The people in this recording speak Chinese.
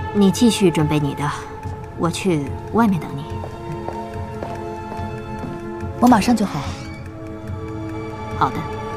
你继续准备你的，我去外面等你。 我马上就好。 好的。